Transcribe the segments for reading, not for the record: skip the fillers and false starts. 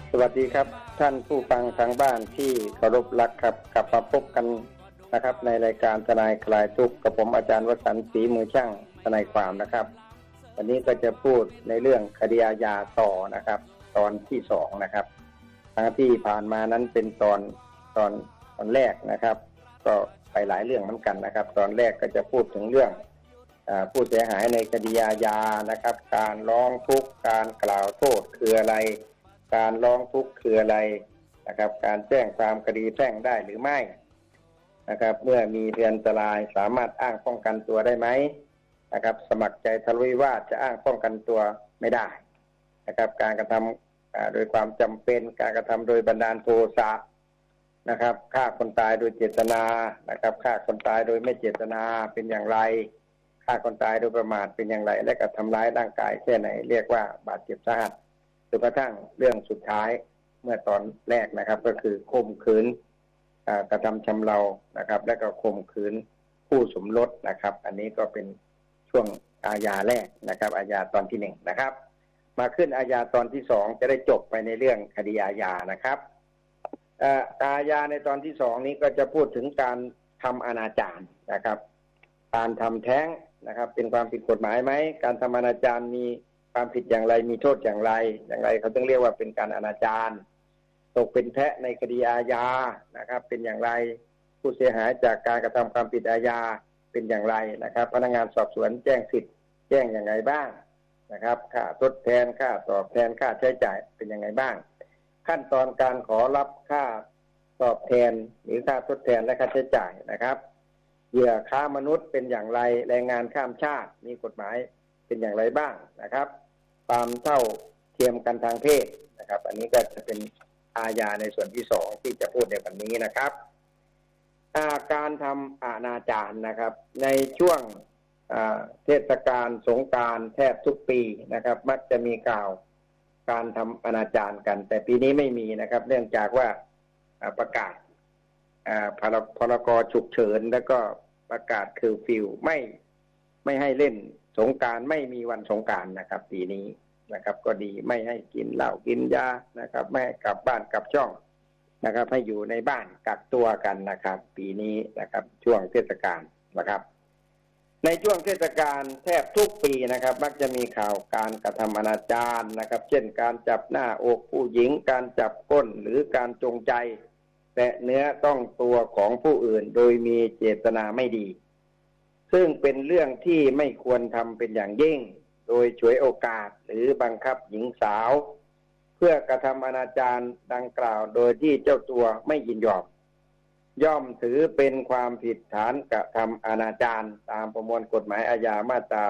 สวัสดีครับท่านผู้ฟังทางบ้านที่เคารพรักครับกลับมาพบกันนะครับในรายการทนายคลายทุกข์กับผมอาจารย์วสันต์ศรีมือช่างทนายความนะครับวันนี้ก็จะพูดในเรื่องคดีอาญาต่อนะครับตอนที่2นะครับทางที่ผ่านมานั้นเป็นตอนแรกนะครับก็ไปหลายเรื่องเหมือนกันนะครับตอนแรกก็จะพูดถึงเรื่องผู้เสียหายในคดีอาญานะครับการร้องทุกข์การกล่าวโทษคืออะไรการร้องทุกข์คืออะไรนะครับการแจ้งความคดีแพ่งได้หรือไม่นะครับเมื่อมีพยานอันตรายสามารถอ้างป้องกันตัวได้ไหมนะครับสมัครใจทะเลาะวิวาทจะอ้างป้องกันตัวไม่ได้นะครับการกระทำโดยความจำเป็นการกระทำโดยบันดาลโทสะนะครับฆ่าคนตายโดยเจตนานะครับฆ่าคนตายโดยไม่เจตนาเป็นอย่างไรฆ่าคนตายโดยประมาทเป็นอย่างไรและก็ทำร้ายร่างกายแค่ไหนเรียกว่าบาดเจ็บสาหัสจนกระทั่งเรื่องสุดท้ายเมื่อตอนแรกนะครับก็คือข่มขืนกระทำชำเรานะครับและก็ข่มขืนผู้สมรสนะครับอันนี้ก็เป็นช่วงอาญาแรกนะครับอาญาตอนที่1นะครับมาขึ้นอาญาตอนที่2จะได้จบไปในเรื่องคดีอาญานะครับอาญาในตอนที่2นี้ก็จะพูดถึงการทำอนาจารนะครับการทำแท้งนะครับเป็นความผิดกฎหมายไหมการทำอนาจารมีความผิดอย่างไรมีโทษอย่างไรเขาต้องเรียกว่าเป็นการอนาจารตกเป็นแพะในคดีอาญานะครับเป็นอย่างไรผู้เสียหายจากการกระทำความผิดอาญาเป็นอย่างไรนะครับพนักงานสอบสวนแจ้งสิทธิ์แจ้งอย่างไรบ้างนะครับค่าทดแทนค่าตอบแทนค่าใช้จ่ายเป็นอย่างไรบ้างขั้นตอนการขอรับค่าตอบแทนหรือค่าทดแทนและค่าใช้จ่ายนะครับเหยื่อค้ามนุษย์เป็นอย่างไรแรงงานข้ามชาติมีกฎหมายเป็นอย่างไรบ้างนะครับความเท่าเทียมกันทางเพศนะครับอันนี้ก็จะเป็นอาญาในส่วนที่2ที่จะพูดในวันนี้นะครับการทำอนาจารนะครับในช่วงเทศกาลสงกรานต์แทบทุกปีนะครับมักจะมีข่าวการทำอนาจารกันแต่ปีนี้ไม่มีนะครับเนื่องจากว่าประกาศพรก.ฉุกเฉินแล้วก็ประกาศเคอร์ฟิวไม่ให้เล่นสงกรานต์ไม่มีวันสงกรานต์นะครับปีนี้นะครับก็ดีไม่ให้กินเหล้ากินยานะครับไม่ให้กลับบ้านกลับช่องนะครับให้อยู่ในบ้านกักตัวกันนะครับปีนี้นะครับช่วงเทศกาลนะครับในช่วงเทศกาลแทบทุกปีนะครับมักจะมีข่าวการกระทำอนาจารนะครับเช่นการจับหน้าอกผู้หญิงการจับก้นหรือการจงใจแตะเนื้อต้องตัวของผู้อื่นโดยมีเจตนาไม่ดีซึ่งเป็นเรื่องที่ไม่ควรทำเป็นอย่างยิ่งโดยฉวยโอกาสหรือบังคับหญิงสาวเพื่อกระทำอนาจารดังกล่าวโดยที่เจ้าตัวไม่ยินยอมย่อมถือเป็นความผิดฐานกระทำอนาจารตามประมวลกฎหมายอาญามาตรา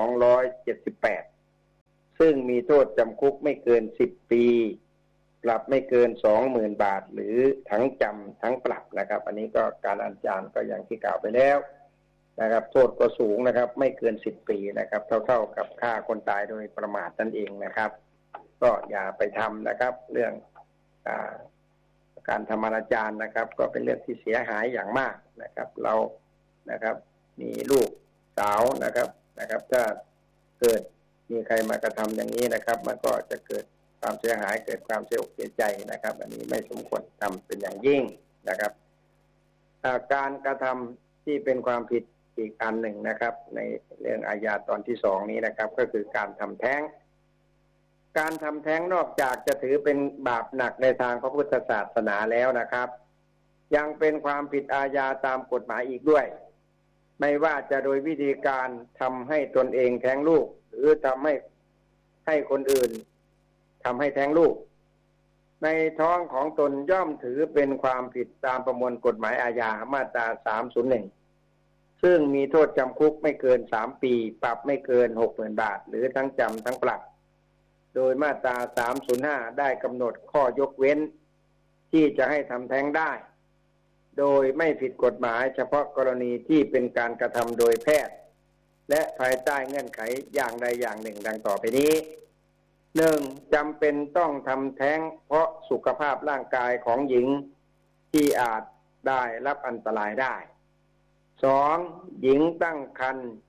278ซึ่งมีโทษจำคุกไม่เกิน10 ปีปรับไม่เกิน 20,000 บาทหรือทั้งจำทั้งปรับนะครับอันนี้ก็การอนาจารก็อย่างที่กล่าวไปแล้วนะครับโทษก็สูงนะครับไม่เกิน10 ปีนะครับเท่ากับฆ่าคนตายโดยประมาทนั่นเองนะครับก็อย่าไปทำนะครับเรื่องการทำอนาจารนะครับก็เป็นเรื่องที่เสียหายอย่างมากนะครับเรานะครับมีลูกสาวนะครับถ้าเกิดมีใครมากระทำอย่างนี้นะครับมันก็จะเกิดความเสียหายเกิดความเสียอกเสียใจนะครับอันนี้ไม่สมควรทำเป็นอย่างยิ่งนะครับการกระทำที่เป็นความผิดอีกอันหนึ่งนะครับในเรื่องอาญาตอนที่2นี้นะครับก็คือการทำแท้งการทำแท้งนอกจากจะถือเป็นบาปหนักในทางพระพุทธศาสนาแล้วนะครับยังเป็นความผิดอาญาตามกฎหมายอีกด้วยไม่ว่าจะโดยวิธีการทำให้ตนเองแท้งลูกหรือทำให้คนอื่นทำให้แท้งลูกในท้องของตนย่อมถือเป็นความผิดตามประมวลกฎหมายอาญามาตรา301ซึ่งมีโทษจำคุกไม่เกิน3 ปีปรับไม่เกิน 60,000 บาทหรือทั้งจำทั้งปรับโดยมาตรา305ได้กำหนดข้อยกเว้นที่จะให้ทำแท้งได้โดยไม่ผิดกฎหมายเฉพาะกรณีที่เป็นการกระทำโดยแพทย์และภายใต้เงื่อนไขอย่างใดอย่างหนึ่งดังต่อไปนี้ 1. จำเป็นต้องทำแท้งเพราะสุขภาพร่างกายของหญิงที่อาจได้รับอันตรายได้ 2. หญิงตั้งครรภ์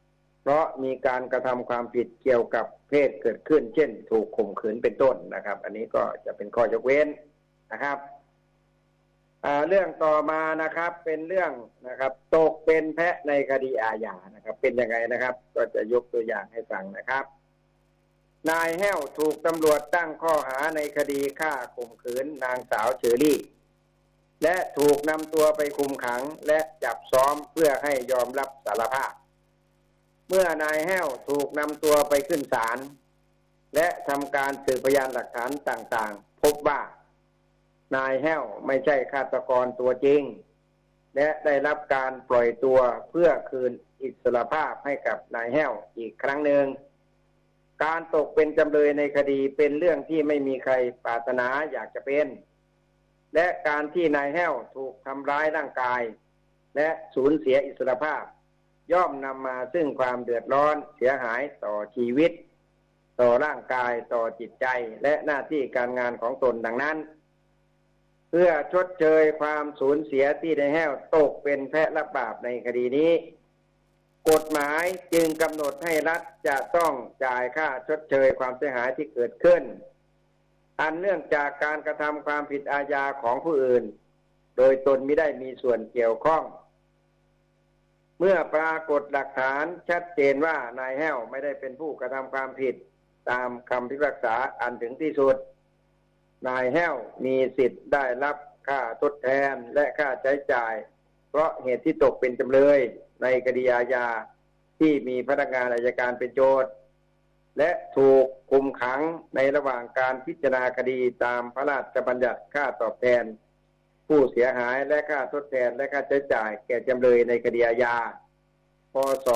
เพราะมีการกระทำความผิดเกี่ยวกับเพศเกิดขึ้นเช่นถูกข่มขืนเป็นต้นนะครับอันนี้ก็จะเป็นข้อยกเว้นนะครับเรื่องต่อมานะครับเป็นเรื่องนะครับตกเป็นแพะในคดีอาญานะครับเป็นยังไงนะครับก็จะยกตัวอย่างให้ฟังนะครับนายแห้วถูกตำรวจตั้งข้อหาในคดีฆ่าข่มขืนนางสาวเชอรี่และถูกนำตัวไปคุมขังและจับซ้อมเพื่อให้ยอมรับสารภาพเมื่อนายแห้วถูกนำตัวไปขึ้นศาลและทำการสืบพยานหลักฐานต่างๆพบว่านายแห้วไม่ใช่ฆาตกรตัวจริงและได้รับการปล่อยตัวเพื่อคืนอิสรภาพให้กับนายแห้วอีกครั้งหนึ่งการตกเป็นจำเลยในคดีเป็นเรื่องที่ไม่มีใครปรารถนาอยากจะเป็นและการที่นายแห้วถูกทำร้ายร่างกายและสูญเสียอิสรภาพย่อมนำมาซึ่งความเดือดร้อนเสียหายต่อชีวิตต่อร่างกายต่อจิตใจและหน้าที่การงานของตนดังนั้นเพื่อชดเชยความสูญเสียที่นายแห้วตกเป็นแพะรับบาปในคดีนี้กฎหมายจึงกำหนดให้รัฐจะต้องจ่ายค่าชดเชยความเสียหายที่เกิดขึ้นอันเนื่องจากการกระทำความผิดอาญาของผู้อื่นโดยตนมิได้มีส่วนเกี่ยวข้องเมื่อปรากฏหลักฐานชัดเจนว่านายแห้วไม่ได้เป็นผู้กระทำความผิดตามคำพิพากษาอันถึงที่สุดนายแห้วมีสิทธิ์ได้รับค่าทดแทนและค่าใช้จ่ายเพราะเหตุที่ตกเป็นจำเลยในคดีอาญาที่มีพนักงานอัยการเป็นโจทก์และถูกคุมขังในระหว่างการพิจารณาคดีตามพระราชบัญญัติค่าตอบแทนผู้เสียหายและค่าทดแทนและค่าใช้จ่ายแก่จำเลยในคดีอาญาพ.ศ.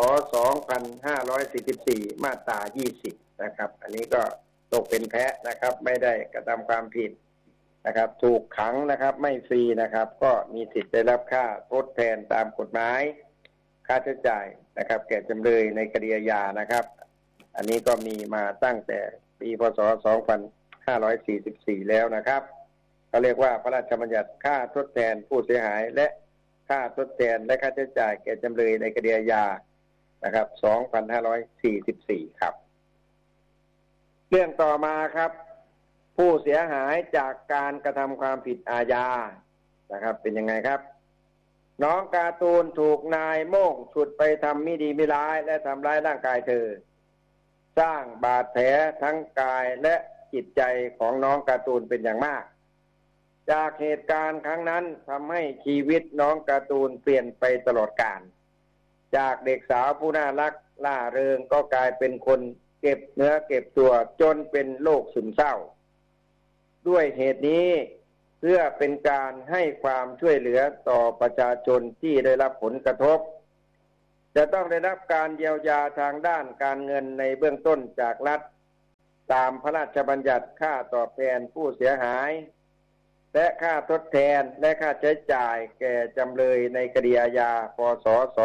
2544มาตรา20นะครับอันนี้ก็ตกเป็นแพะนะครับไม่ได้กระทำความผิดนะครับถูกขังนะครับไม่ฟรีนะครับก็มีสิทธิ์ได้รับค่าทดแทนตามกฎหมายค่าใช้จ่ายนะครับแก่จำเลยในคดีอาญานะครับอันนี้ก็มีมาตั้งแต่ปีพ.ศ. 2544แล้วนะครับเขาเรียกว่าพระราชบัญญัติค่าทดแทนผู้เสียหายและค่าทดแทนและค่าใช้จ่ายแก่จำเลยในคดีอาญานะครับ2544ครับเรื่องต่อมาครับผู้เสียหายจากการกระทำความผิดอาญานะครับเป็นยังไงครับน้องการ์ตูนถูกนายโม่งฉุดไปทำไม่ดีไม่ร้ายและทำร้ายร่างกายเธอสร้างบาดแผลทั้งกายและจิตใจของน้องการ์ตูนเป็นอย่างมากจากเหตุการณ์ครั้งนั้นทำให้ชีวิตน้องการ์ตูนเปลี่ยนไปตลอดกาลจากเด็กสาวผู้น่ารักล่าเริงก็กลายเป็นคนเก็บเนื้อเก็บตัวจนเป็นโรคซึมเศร้าด้วยเหตุนี้เพื่อเป็นการให้ความช่วยเหลือต่อประชาชนที่ได้รับผลกระทบจะต้องได้รับการเยียวยาทางด้านการเงินในเบื้องต้นจากรัฐตามพระราชบัญญัติค่าตอบแทนผู้เสียหายและค่าทดแทนและค่าใช้จ่ายแก่จำเลยในคดีอาญาพ.ศ.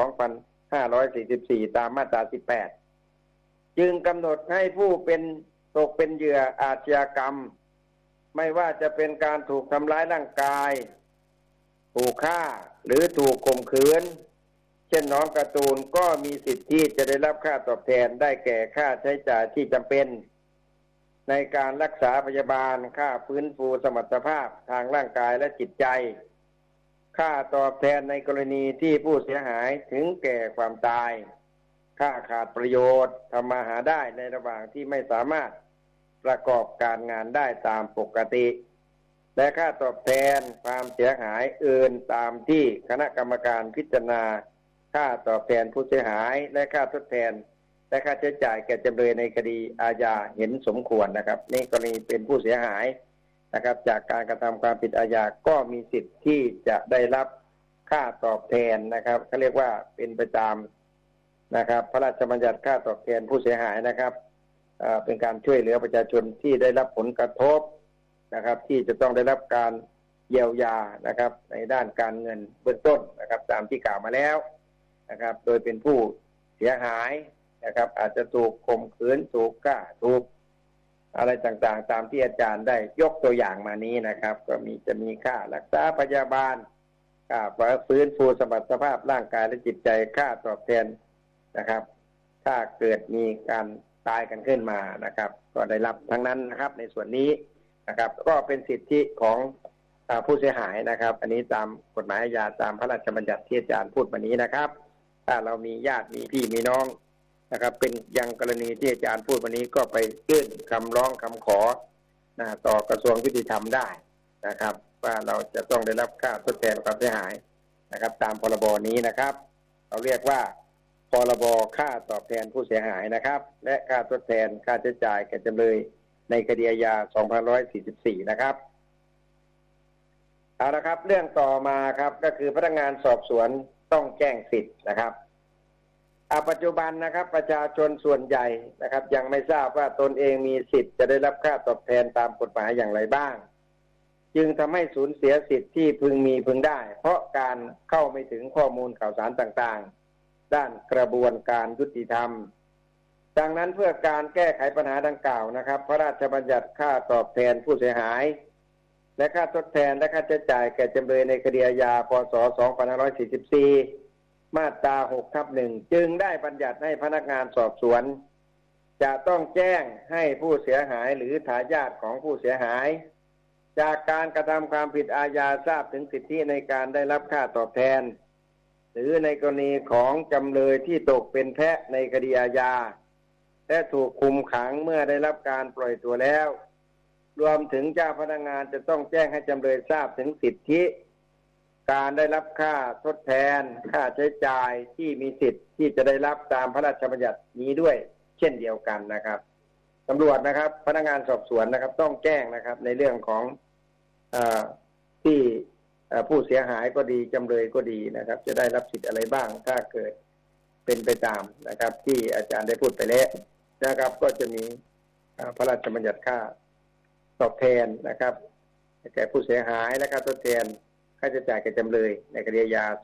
2544ตามมาตรา18จึงกำหนดให้ผู้ตกเป็นเหยื่ออาชญากรรมไม่ว่าจะเป็นการถูกทำร้ายร่างกายถูกฆ่าหรือถูกข่มขืนเช่นน้องการ์ตูนก็มีสิทธิ์ที่จะได้รับค่าตอบแทนได้แก่ค่าใช้จ่ายที่จำเป็นในการรักษาพยาบาลค่าฟื้นฟูสมรรถภาพทางร่างกายและจิตใจค่าตอบแทนในกรณีที่ผู้เสียหายถึงแก่ความตายค่าขาดประโยชน์ทำมาหาได้ในระหว่างที่ไม่สามารถประกอบการงานได้ตามปกติและค่าตอบแทนความเสียหายอื่นตามที่คณะกรรมการพิจารณาค่าตอบแทนผู้เสียหายและค่าทดแทนและค่าใช้จ่ายแก่จำเลยในคดีอาญาเห็นสมควรนะครับในกรณีเป็นผู้เสียหายนะครับจากการกระทำความผิดอาญาก็มีสิทธิ์ที่จะได้รับค่าตอบแทนนะครับเขาเรียกว่าเป็นไปตามนะครับพระราชบัญญัติค่าตอบแทนผู้เสียหายนะครับเป็นการช่วยเหลือประชาชนที่ได้รับผลกระทบนะครับที่จะต้องได้รับการเยียวยานะครับในด้านการเงินเบื้องต้นนะครับตามที่กล่าวมาแล้วนะครับโดยเป็นผู้เสียหายนะครับอาจจะถูกข่มขืนถูกฆ่าถูกอะไรต่างๆตามที่อาจารย์ได้ยกตัวอย่างมานี้นะครับก็จะมีค่ารักษาพยาบาลค่าฟื้นฟูสมรรถภาพร่างกายและจิตใจค่าตอบแทนนะครับถ้าเกิดมีการตายกันขึ้นมานะครับก็ได้รับทั้งนั้นนะครับในส่วนนี้นะครับก็เป็นสิทธิของผู้เสียหายนะครับอันนี้ตามกฎหมายอาญาตามพระราชบัญญัติที่อาจารย์พูดมานี้นะครับถ้าเรามีญาติมีพี่มีน้องนะครับเป็นอย่างกรณีที่อาจารย์พูดวันนี้ก็ไปยื่นคำร้องคำขอต่อกระทรวงยุติธรรมได้นะครับว่าเราจะต้องได้รับค่าทดแทนความเสียหายนะครับตามพรบนี้นะครับเราเรียกว่าพรบค่าตอบแทนผู้เสียหายนะครับและค่าทดแทนค่าใช้จ่ายแก่จำเลยในคดีอาญา 2544 นะครับเอาละครับเรื่องต่อมาครับก็คือพนักงานสอบสวนต้องแจ้งสิทธิ์นะครับปัจจุบันนะครับประชาชนส่วนใหญ่นะครับยังไม่ทราบว่าตนเองมีสิทธิ์จะได้รับค่าตอบแทนตามกฎหมายอย่างไรบ้างจึงทำให้สูญเสียสิทธิ์ที่พึงมีพึงได้เพราะการเข้าไม่ถึงข้อมูลข่าวสารต่างๆด้านกระบวนการยุติธรรมดังนั้นเพื่อการแก้ไขปัญหาดังกล่าวนะครับพระราชบัญญัติค่าตอบแทนผู้เสียหายและค่าทดแทนและค่าใช้จ่ายแก่จำเลยในคดีอาญาพ.ศ. 2544 มาตรา 6/1 จึงได้บัญญัติให้พนักงานสอบสวนจะต้องแจ้งให้ผู้เสียหายหรือทายาทของผู้เสียหายจากการกระทำความผิดอาญาทราบถึงสิทธิในการได้รับค่าตอบแทนหรือในกรณีของจำเลยที่ตกเป็นแพะในคดีอาญาและถูกคุมขังเมื่อได้รับการปล่อยตัวแล้วรวมถึงเจ้าพนักงานจะต้องแจ้งให้จำเลยทราบถึงสิทธิการได้รับค่าทดแทนค่าใช้จ่ายที่มีสิทธิ์ที่จะได้รับตามพระราชบัญญัตินี้ด้วยเช่นเดียวกันนะครับตำรวจนะครับพนักงานสอบสวนนะครับต้องแจ้งนะครับในเรื่องของที่ผู้เสียหายก็ดีจำเลยก็ดีนะครับจะได้รับสิทธิ์อะไรบ้างถ้าเกิดเป็นไปตามนะครับที่อาจารย์ได้พูดไปแล้วนะครับก็จะมีพระราชบัญญัติค่าตอบแทนนะครับแก่ผู้เสียหายและค่าทดแทนค่าใช้จ่ายแก่จำเลยในคดีอาญา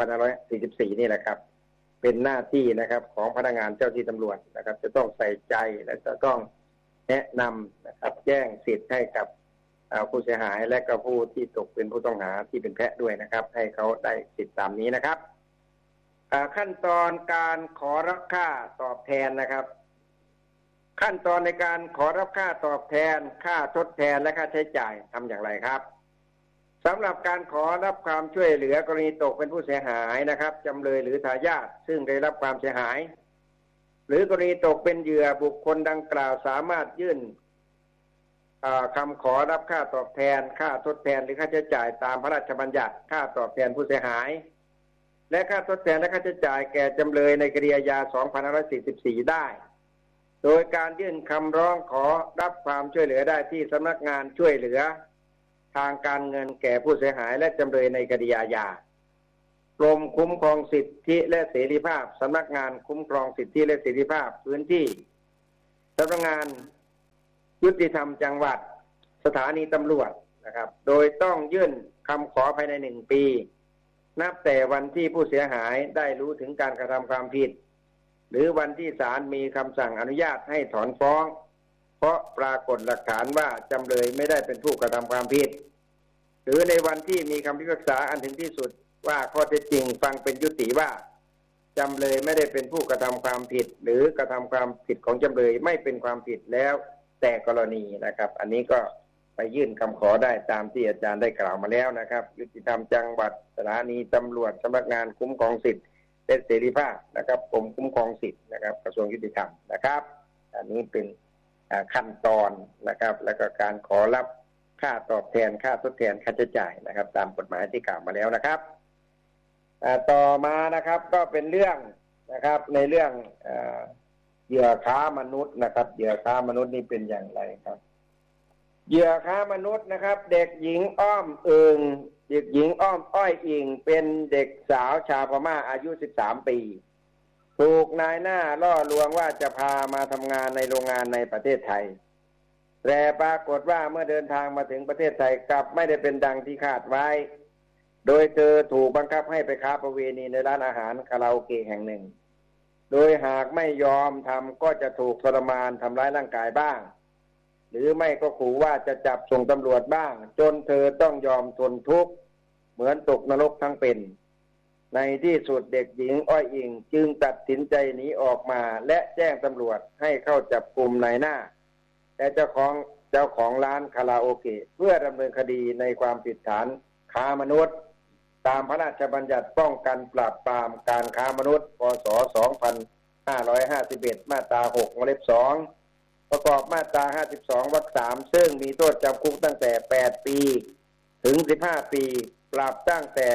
2544 นี่แหละครับเป็นหน้าที่นะครับของพนักงานเจ้าที่ตำรวจนะครับจะต้องใส่ใจและจะต้องแนะนำนะครับแจ้งสิทธิ์ให้กับผู้เสียหายและก็ผู้ที่ตกเป็นผู้ต้องหาที่เป็นแพะด้วยนะครับให้เขาได้สิทธิ์ตามนี้นะครับขั้นตอนการขอรับค่าตอบแทนนะครับขั้นตอนในการขอรับค่าตอบแทนค่าทดแทนและค่าใช้จ่ายทำอย่างไรครับสำหรับการขอรับความช่วยเหลือกรณีตกเป็นผู้เสียหายนะครับจำเลยหรือทายาทซึ่งได้รับความเสียหายหรือกรณีตกเป็นเหยื่อบุคคลดังกล่าวสามารถยื่นคำขอรับค่าตอบแทนค่าทดแทนหรือค่าใช้จ่ายตามพระราชบัญญัติค่าตอบแทนผู้เสียหายและค่าทดแทนและค่าใช้จ่ายแก่จำเลยในคดีอาญา 2544 ได้โดยการยื่นคำร้องขอรับความช่วยเหลือได้ที่สำนักงานช่วยเหลือทางการเงินแก่ผู้เสียหายและจำเลยในคดีอาญากรมคุ้มครองสิทธิและเสรีภาพสำนักงานคุ้มครองสิทธิและเสรีภาพพื้นที่สำนักงานยุติธรรมจังหวัดสถานีตำรวจนะครับโดยต้องยื่นคำขอภายใน1 ปีนับแต่วันที่ผู้เสียหายได้รู้ถึงการกระทำความผิดหรือวันที่ศาลมีคำสั่งอนุญาตให้ถอนฟ้องเพราะปรากฏหลักฐานว่าจำเลยไม่ได้เป็นผู้กระทำความผิดหรือในวันที่มีคำพิพากษาอันถึงที่สุดว่าข้อเท็จจริงฟังเป็นยุติว่าจำเลยไม่ได้เป็นผู้กระทำความผิดหรือกระทำความผิดของจำเลยไม่เป็นความผิดแล้วแต่กรณีนะครับอันนี้ก็ไปยื่นคำขอได้ตามที่อาจารย์ได้กล่าวมาแล้วนะครับยุติธรรมจังหวัดสถานีตำรวจสำนักงานคุ้มครองสิทธิและเสรีภาพนะครับกรมคุ้มครองสิทธินะครับกระทรวงยุติธรรมนะครับอันนี้เป็นขั้นตอนนะครับแล้วก็การขอรับค่าตอบแทนค่าทดแทนค่าใช้จ่ายนะครับตามกฎหมายที่กล่าวมาแล้วนะครับต่อมานะครับก็เป็นเรื่องนะครับในเรื่องเหยื่อค้ามนุษย์นะครับเหยื่อค้ามนุษย์นี่เป็นอย่างไรครับเหยื่อค้ามนุษย์นะครับเด็กหญิงอ้อมเด็กหญิงอ้อมอ้อยอิงเป็นเด็กสาวชาวพม่าอายุ13 ปีถูกนายหน้าล่อลวงว่าจะพามาทำงานในโรงงานในประเทศไทยแต่ปรากฏว่าเมื่อเดินทางมาถึงประเทศไทยกลับไม่ได้เป็นดังที่คาดไว้โดยเธอถูกบังคับให้ไปค้าประเวณีในร้านอาหารคาราโอเกะแห่งหนึ่งโดยหากไม่ยอมทำก็จะถูกทรมานทำร้ายร่างกายบ้างหรือไม่ก็ขู่ว่าจะจับส่งตำรวจบ้างจนเธอต้องยอมทนทุกข์เหมือนตกนรกทั้งเป็นในที่สุดเด็กหญิงอ้อยอิงจึงตัดสินใจหนีออกมาและแจ้งตำรวจให้เข้าจับกุมนายหน้าและเจ้าของร้านคาราโอเกะเพื่อดำเนินคดีในความผิดฐานค้ามนุษย์ตามพระราชบัญญัติป้องกันปราบปรามการค้ามนุษย์พ.ศ. 2551 มาตรา 6 วรรค 2 ประกอบมาตรา 52 วรรค 3 ซึ่งมีโทษจำคุกตั้งแต่ 8 ปีถึง 15 ปีปรับตั้งแต่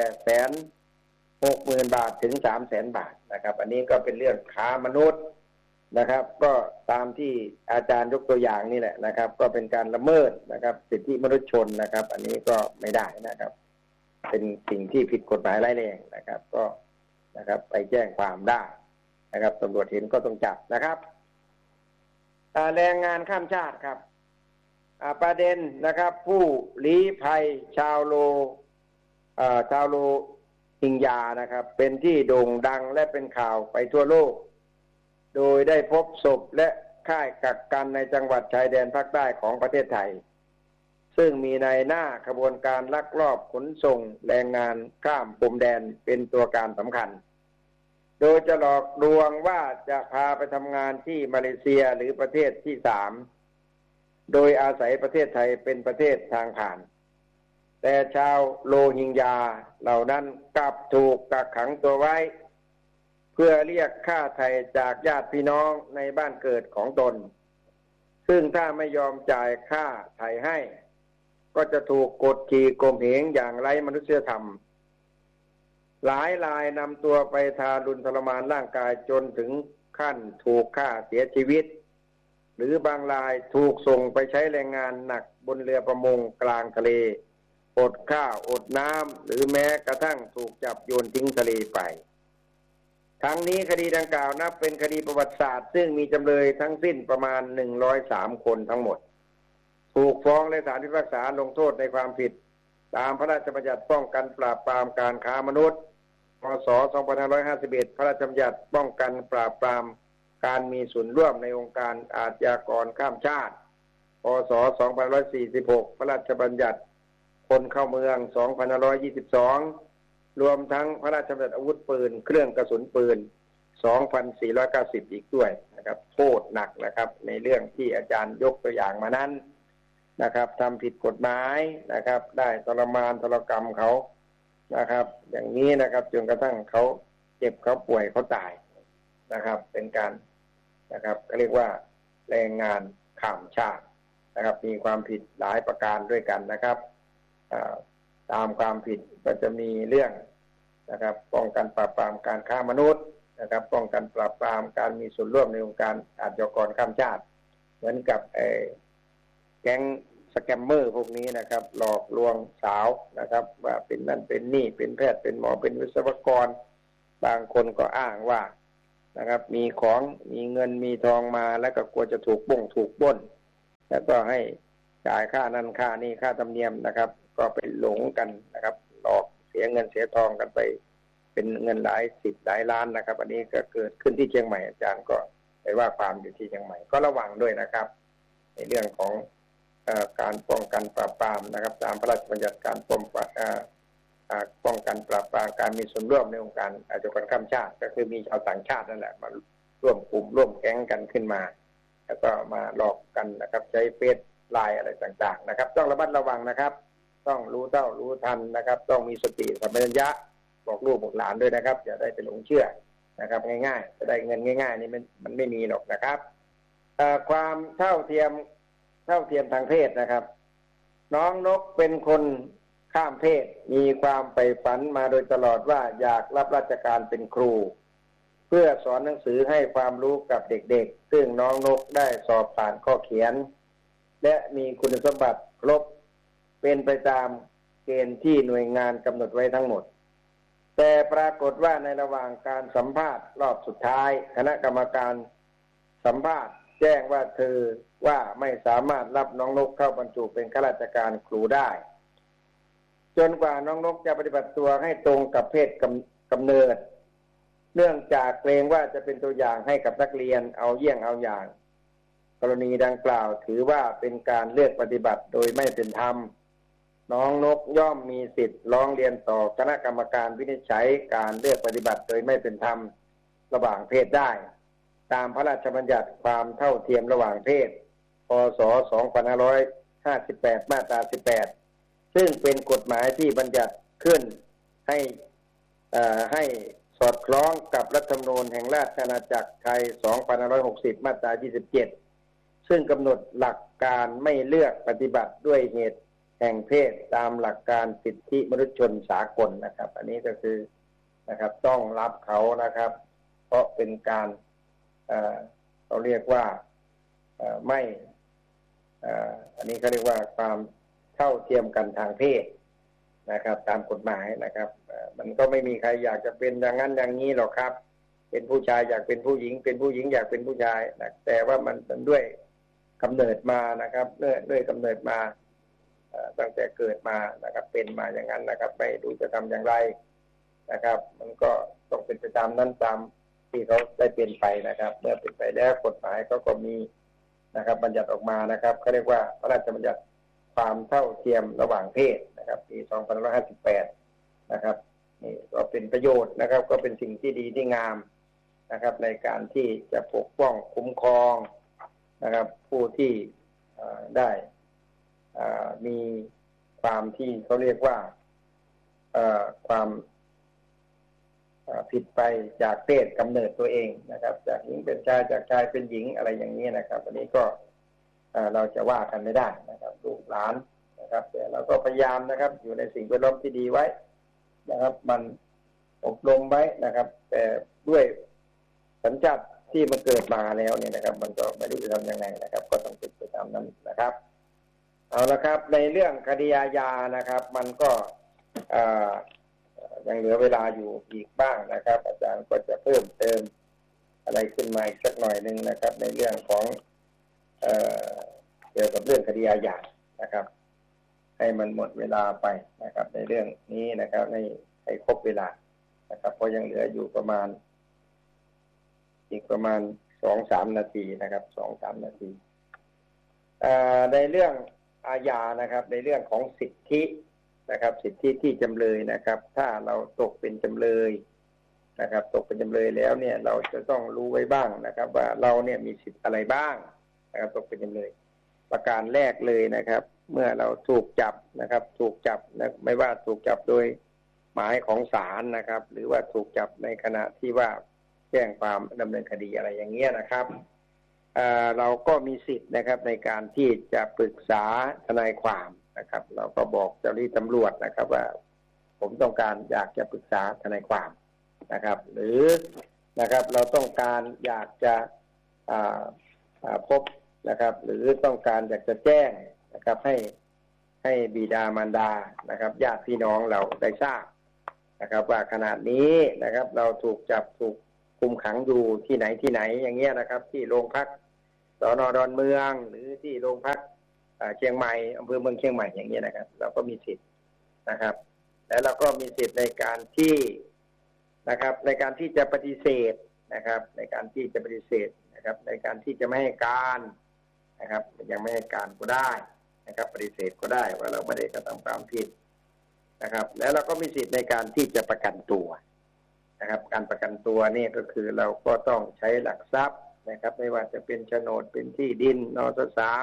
160,000 บาทถึง 300,000 บาทนะครับอันนี้ก็เป็นเรื่องค้ามนุษย์นะครับก็ตามที่อาจารย์ยกตัวอย่างนี่แหละนะครับก็เป็นการละเมิดนะครับสิทธิมนุษยชนนะครับอันนี้ก็ไม่ได้นะครับเป็นสิ่งที่ผิดกฎหมายร้ายแรงนะครับก็นะครับไปแจ้งความได้นะครับตำรวจเห็นก็ต้องจับนะครับแรงงานข้ามชาติครับประเด็นนะครับผู้ลี้ภัยชาวโลฮิงญานะครับเป็นที่โด่งดังและเป็นข่าวไปทั่วโลกโดยได้พบศพและค่ายกักกันในจังหวัดชายแดนภาคใต้ของประเทศไทยซึ่งมีในหน้าขบวนการลักลอบขนส่งแรงงานข้ามพรมแดนเป็นตัวการสำคัญโดยจะหลอกลวงว่าจะพาไปทำงานที่มาเลเซียหรือประเทศที่3โดยอาศัยประเทศไทยเป็นประเทศทางผ่านแต่ชาวโรฮิงญาเหล่านั้นกลับถูกกักขังตัวไว้เพื่อเรียกค่าไถ่จากญาติพี่น้องในบ้านเกิดของตนซึ่งถ้าไม่ยอมจ่ายค่าไถ่ให้ก็จะถูกกดขี่ข่มเหงอย่างไร้มนุษยธรรมหลายรายนำตัวไปทารุณทรมานร่างกายจนถึงขั้นถูกฆ่าเสียชีวิตหรือบางรายถูกส่งไปใช้แรงงานหนักบนเรือประมงกลางทะเลอดข้าวอดน้ำหรือแม้กระทั่งถูกจับโยนทิ้งทะเลไปทั้งนี้คดีดังกล่าวนับเป็นคดีประวัติศาสตร์ซึ่งมีจำเลยทั้งสิ้นประมาณ103คนทั้งหมดถูกฟ้องและศาลพิพากษาลงโทษในความผิดตามพระราชบัญญัติป้องกันปราบปรามการค้ามนุษย์พ.ศ. 2551 พระราชบัญญัติป้องกันปราบปรามการมีส่วนร่วมในองค์การอาชญากรข้ามชาติพ.ศ. 2546 พระราชบัญญัติคนเข้าเมือง 2522 รวมทั้งพระราชบัญญัติอาวุธปืนเครื่องกระสุนปืน 2490 อีกด้วยนะครับโทษหนักนะครับในเรื่องที่อาจารย์ยกตัวอย่างมานั้นนะครับทำผิดกฎหมายนะครับได้ทรมานทรกรรมเขานะครับอย่างนี้นะครับจนกระทั่งเขาเจ็บเขาป่วยเขาตายนะครับเป็นการนะครับเรียกว่าแรงงานข้ามชาตินะครับมีความผิดหลายประการด้วยกันนะครับตามความผิดก็จะมีเรื่องนะครับป้องกันปราบปรามการค้ามนุษย์นะครับป้องกันปราบปรามการมีส่วนร่วมในองค์การอาชญากรข้ามชาติเหมือนกับแก๊งสแกมเมอร์พวกนี้นะครับหลอกลวงสาวนะครับว่าเป็นนั่นเป็นนี่เป็นแพทย์เป็นหมอเป็นวิศวกรบางคนก็อ้างว่านะครับมีของมีเงินมีทองมาแล้วก็กลัวจะถูกปล้นแล้วก็ให้จ่ายค่านั่นค่านี่ค่าธรรมเนียมนะครับก็ไปหลงกันนะครับหลอกเสียเงินเสียทองกันไปเป็นเงินหลาย10หลายล้านนะครับอันนี้ก็เกิดขึ้นที่เชียงใหม่อาจารย์ก็ไปว่าความอยู่ที่เชียงใหม่ก็ระวังด้วยนะครับในเรื่องของการป้องกันปราบปรามนะครับตามพระราชบัญญัติการป้องกันปราบปรามการมีส่วนร่วมในองค์การอาชญากรข้ามชาติก็คือมีชาวต่างชาตินั่นแหละมาร่วมกลุ่มร่วมแก๊งกันขึ้นมาแล้วก็มาหลอกกันนะครับใช้เฟซไลน์อะไรต่างๆนะครับต้องระมัดระวังนะครับต้องรู้เท่ารู้ทันนะครับต้องมีสติสัมปชัญญะบอกลูกบอกหลานด้วยนะครับอย่าได้ไปหลงเชื่อนะครับง่ายๆจะได้เงินง่ายๆนี่มันไม่มีหรอกนะครับความเท่าเทียมทางเพศนะครับน้องนกเป็นคนข้ามเพศมีความใฝ่ฝันมาโดยตลอดว่าอยากรับราชการเป็นครูเพื่อสอนหนังสือให้ความรู้กับเด็กๆซึ่งน้องนกได้สอบผ่านข้อเขียนและมีคุณสมบัติครบเป็นไปตามเกณฑ์ที่หน่วยงานกำหนดไว้ทั้งหมดแต่ปรากฏว่าในระหว่างการสัมภาษณ์รอบสุดท้ายคณะกรรมการสัมภาษณ์แจ้งว่าเธอว่าไม่สามารถรับน้องนกเข้าบรรจุเป็นข้าราชการครูได้จนกว่าน้องนกจะปฏิบัติตัวให้ตรงกับเพศกำเนิดเนื่องจากเกรงว่าจะเป็นตัวอย่างให้กับนักเรียนเอาเยี่ยงเอาอย่างกรณีดังกล่าวถือว่าเป็นการเลือกปฏิบัติโดยไม่เป็นธรรมน้องนกย่อมมีสิทธิ์ร้องเรียนต่อคณะกรรมการวินิจฉัยการเลือกปฏิบัติโดยไม่เป็นธรรมระหว่างเพศได้ตามพระราชบัญญัติความเท่าเทียมระหว่างเพศพ.ศ. 2558 มาตรา 18 ซึ่งเป็นกฎหมายที่บัญญัติขึ้นให้สอดคล้องกับรัฐธรรมนูญแห่งราชอาณาจักรไทย 2560 มาตรา 27 ซึ่งกำหนดหลักการไม่เลือกปฏิบัติด้วยเหตุแห่งเพศตามหลักการสิทธิมนุษยชนสากลนะครับอันนี้ก็คือนะครับต้องรับเขานะครับเพราะเป็นการเราเรียกว่าไม่อันนี้เขาเรียกว่าความเท่าเทียมกันทางเพศนะครับตามกฎหมายนะครับมันก็ไม่มีใครอยากจะเป็นอย่างนั้นอย่างนี้หรอกครับเป็นผู้ชายอยากเป็นผู้หญิงเป็นผู้หญิงอยากเป็นผู้ชายนะแต่ว่ามันด้วยกำเนิดมานะครับด้วยกำเนิดมาตั้งแต่เกิดมานะครับเป็นมาอย่างนั้นนะครับไม่รู้จะทำอย่างไรนะครับมันก็ต้องเป็นไปตามนั้นตามที่เขาได้เป็นไปนะครับเมื่อเป็นไปแล้วกฎหมายเขาก็มีนะครับบัญญัติออกมานะครับเขาเรียกว่าพระราชบัญญัติความเท่าเทียมระหว่างเพศนะครับปี 2558 นะครับนี่ก็เป็นประโยชน์นะครับก็เป็นสิ่งที่ดีที่งามนะครับในการที่จะปกป้องคุ้มครองนะครับผู้ที่ได้มีความที่เขาเรียกว่าความผิดไปจากเพศกำเนิดตัวเองนะครับจากหญิงเป็นชายจากชายเป็นหญิงอะไรอย่างนี้นะครับอันนี้ก็เราจะว่ากันไม่ได้นะครับลูกหลานนะครับแต่เราก็พยายามนะครับอยู่ในสิ่งแวดล้อมที่ดีไว้นะครับมันอบรมไว้นะครับแต่ด้วยสัญชาติที่มันเกิดมาแล้วเนี่ยนะครับมันก็ไม่รู้จะทำยังไงนะครับก็ต้องเป็นไปตามนั้นนะครับเอาละครับในเรื่องคดีอาญานะครับมันก็ยังเหลือเวลาอยู่อีกบ้างนะครับอาจารย์ก็จะเพิ่มเติมอะไรขึ้นมาอีกสักหน่อยนึงนะครับในเรื่องของเกี่ยวกับเรื่องคดีอาญานะครับให้มันหมดเวลาไปนะครับในเรื่องนี้นะครับให้ครบเวลานะครับเพราะยังเหลืออยู่ประมาณอีกประมาณ 2-3 นาทีนะครับ 2-3 นาทีในเรื่องอาญานะครับในเรื่องของสิทธินะครับสิทธิที่จำเลยนะครับถ้าเราตกเป็นจำเลยนะครับตกเป็นจำเลยแล้วเนี่ยเราจะต้องรู้ไว้บ้างนะครับว่าเราเนี่ยมีสิทธิ์อะไรบ้างนะครับตกเป็นจำเลยประการแรกเลยนะครับเมื่อเราถูกจับนะครับถูกจับนะไม่ว่าถูกจับโดยหมายของศาลนะครับหรือว่าถูกจับในขณะที่ว่าแจ้งความดำเนินคดีอะไรอย่างเงี้ยนะครับเราก็มีสิทธิ์นะครับในการที่จะปรึกษาทนายความนะครับเราก็บอกเจ้าหน้าที่ตำรวจนะครับว่าผมต้องการอยากจะปรึกษาทนายความนะครับหรือนะครับเราต้องการอยากจะพบนะครับหรือต้องการอยากจะแจ้งนะครับให้บิดามารดานะครับญาติพี่น้องเราได้ทราบนะครับว่าขณะนี้นะครับเราถูกจับถูกคุมขังอยู่ที่ไหนอย่างเงี้ยนะครับที่โรงพักสน.ดอนเมืองหรือที่โรงพักเชียงใหม่อำเภอเมืองเชียงใหม่อย่างเงี้ยนะครับเราก็มีสิทธิ์นะครับและเราก็มีสิทธิ์ในการที่นะครับในการที่จะปฏิเสธนะครับในการที่จะปฏิเสธนะครับในการที่จะไม่ให้การนะครับยังไม่ให้การก็ได้นะครับปฏิเสธก็ได้ว่าเราไม่ได้กระทำความผิดนะครับแล้วเราก็มีสิทธิ์ในการที่จะประกันตัวนะครับการประกันตัวนี่ก็คือเราก็ต้องใช้หลักทรัพย์นะครับไม่ว่าจะเป็นโฉนดเป็นที่ดินนส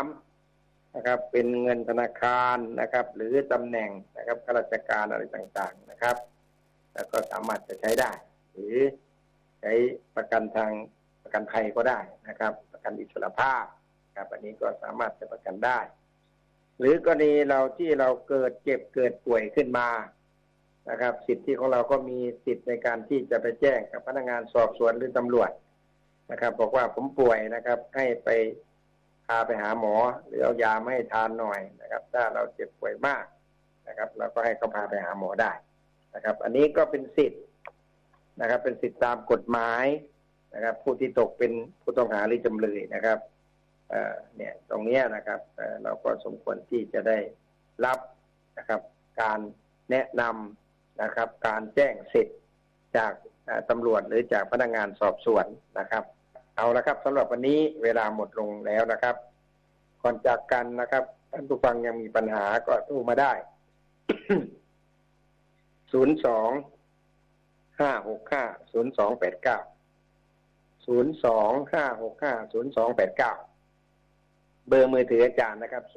.3นะครับเป็นเงินธนาคารนะครับหรือตำแหน่งนะครับข้าราชการอะไรต่างๆนะครับแล้วก็สามารถจะใช้ได้หรือใช้ประกันทางประกันภัยก็ได้นะครับประกันอิสรภาพครับอันนี้ก็สามารถจะประกันได้หรือกรณีเราที่เราเกิดเจ็บเกิดป่วยขึ้นมานะครับสิทธิของเราก็มีสิทธิในการที่จะไปแจ้งกับพนักงานสอบสวนหรือตำรวจนะครับบอกว่าผมป่วยนะครับให้ไปพาไปหาหมอหรือเอายามาให้ทานหน่อยนะครับถ้าเราเจ็บป่วยมากนะครับเราก็ให้เขาพาไปหาหมอได้นะครับอันนี้ก็เป็นสิทธินะครับเป็นสิทธิตามกฎหมายนะครับผู้ที่ตกเป็นผู้ต้องหาหรือจำเลยนะครับเนี่ยตรงนี้นะครับเราก็สมควรที่จะได้รับนะครับการแนะนำนะครับการแจ้งสิทธิ์จากตำรวจหรือจากพนักงานสอบสวนนะครับเอาละครับสำหรับวันนี้เวลาหมดลงแล้วนะครับก่อนจากกันนะครับท่านผู้ฟังยังมีปัญหาก็โทรมาได้เบอร์มือถืออาจารย์นะครับ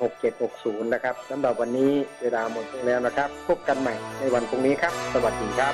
0816686760 นะครับสำหรับวันนี้เวลาหมดลงแล้วนะครับพบกันใหม่ในวันพรุ่งนี้ครับสวัสดีครับ